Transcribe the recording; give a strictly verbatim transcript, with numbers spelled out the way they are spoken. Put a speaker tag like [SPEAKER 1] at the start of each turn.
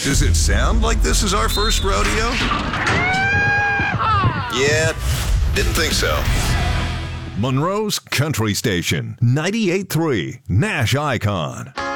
[SPEAKER 1] Does it sound like this is our first rodeo? Yeah, didn't think so.
[SPEAKER 2] Monroe's Country Station, ninety-eight point three, Nash Icon.